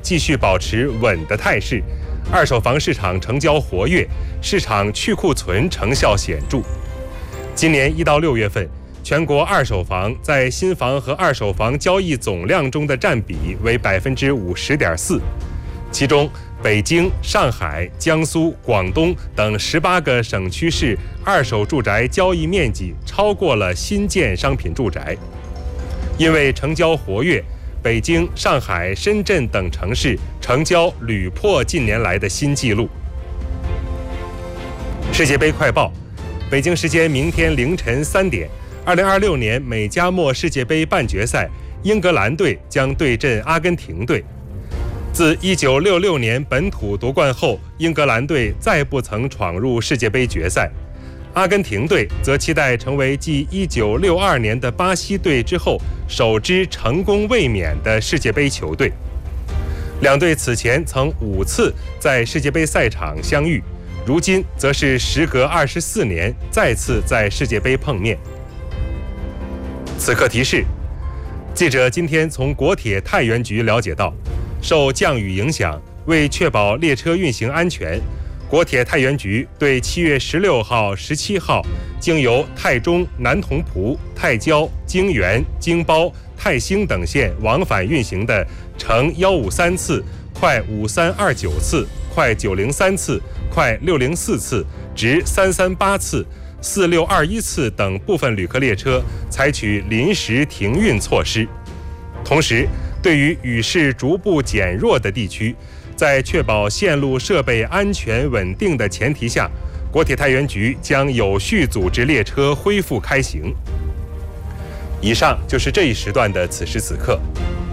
继续保持稳的态势，二手房市场成交活跃，市场去库存成效显著。今年1到6月份，全国二手房在新房和二手房交易总量中的占比为50.4%，其中北京、上海、江苏、广东等18个省区市二手住宅交易面积超过了新建商品住宅。因为成交活跃，北京、上海、深圳等城市成交屡破近年来的新纪录。世界杯快报，北京时间明天凌晨3点，2026年美加墨世界杯半决赛，英格兰队将对阵阿根廷队。自1966年本土夺冠后，英格兰队再不曾闯入世界杯决赛。阿根廷队则期待成为继1962年的巴西队之后首支成功卫冕的世界杯球队。两队此前曾5次在世界杯赛场相遇，如今则是时隔24年再次在世界杯碰面。此刻提示，记者今天从国铁太原局了解到，受降雨影响，为确保列车运行安全，国铁太原局对7月16号、17号经由太中、南同蒲、太交、京原、京包、泰兴等线往返运行的乘153次、快5329次、快903次、快604次、直338次、4621次等部分旅客列车采取临时停运措施。同时，对于雨势逐步减弱的地区，在确保线路设备安全稳定的前提下，国铁太原局将有序组织列车恢复开行。以上就是这一时段的此时此刻。